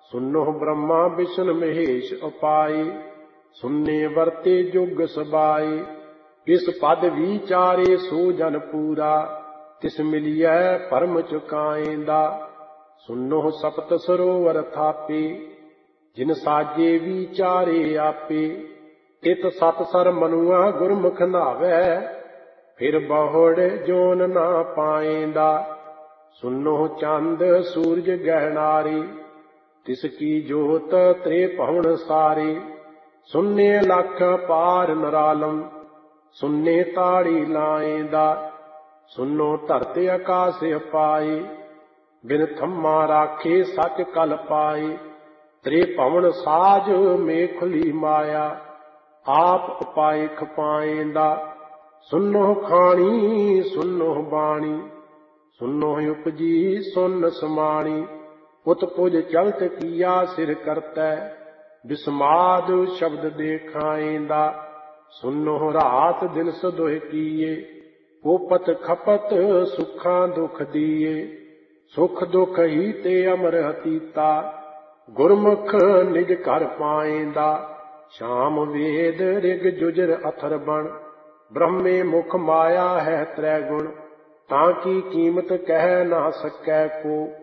ਸੁਨੋ ਬ੍ਰਹਮਾ ਵਿਸ਼ਨ ਮਹੇਸ਼ ਉਪਾਏ, ਸੁਨੇ ਵਰਤੇ ਜੁਗ ਸਬਾਏ। ਇਸ ਪਦ ਵਿਚਾਰੇ ਸੋ ਜਨ ਪੂਰਾ, ਤਿਸ ਮਿਲਿਐ ਭਰਮ ਚੁਕਾਏਂਦਾ। ਸੁਨੋ ਸਪਤ ਸਰੋਵਰ ਥਾਪੇ, ਜਿਨ ਸਾਜੇ ਵਿਚਾਰੇ ਆਪੇ। ਤਿਤ ਸਤ ਸਰ ਮਨੁਆ ਗੁਰਮੁਖ ਨਾਵੈ, ਫਿਰ ਬਹੁੜ ਜੋਨ ਨਾ ਪਾਏਂਦਾ। ਸੁਨੋ ਚੰਦ ਸੂਰਜ ਗਹਿਣਾਰੇ, ਤਿਸ ਕੀ ਜੋਤ ਤ੍ਰੇ ਭਵਨ ਸਾਰੇ। ਸੁਨੇ ਲਖ ਪਾਰ ਨਰਾਲਮ, ਸੁਨੇ ਤਾੜੀ ਲਾਏਂਦਾ। ਸੁਨੋ ਧਰਤ ਆਕਾਸ ਅਪਾਏ, ਬਿਨ ਥੰਮਾ ਰਾਖੇ ਸਚ ਕਲ ਪਾਏ। ਤ੍ਰੇ ਭਵਨ ਸਾਜ ਮੇਖੁਲੀ ਮਾਇਆ, ਆਪ ਉਪਾਏ ਖਪਾਏਂਦਾ। ਸੁਨੋ ਖਾਣੀ ਸੁਨੋ ਬਾਣੀ, ਸੁਨੋ ਉਪਜੀ ਸੁਨ ਸਮਾਣੀ। ਉਤਪੁਜ ਚਲਤ ਕੀਆ ਸਿਰ ਕਰਤੈ, ਬਿਸਮਾਦ ਸ਼ਬਦ ਦੇਖਾਏਂਦਾ। ਸੁਨੋ ਰਾਤ ਦਿਨ ਸਦੋਹਿ ਕੀਏ, ਉਪਤ ਖਪਤ ਸੁਖਾਂ ਦੁਖ ਦੀਏ। ਸੁਖ ਦੁਖ ਹੀ ਤੇ ਅਮਰ ਅਤੀਤਾ, ਗੁਰਮੁਖ ਨਿਜ ਘਰ ਪਾਏਂਦਾ। ਸ਼ਾਮ ਵੇਦ ਰਿਗ ਜੁਜਰ ਅਥਰ ਬਣ, ਬ੍ਰਹਮੇ ਮੁਖ ਮਾਇਆ ਹੈ ਤ੍ਰੈ ਗੁਣ। ਤਾਂ ਕੀ ਕੀਮਤ ਕਹਿ ਨਾ ਸਕੈ ਕੋ,